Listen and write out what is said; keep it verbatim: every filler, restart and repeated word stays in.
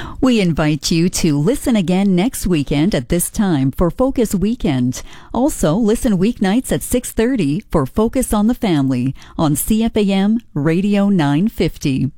We invite you to listen again next weekend at this time for Focus Weekend. Also, listen weeknights at six thirty for Focus on the Family on C F A M Radio nine fifty.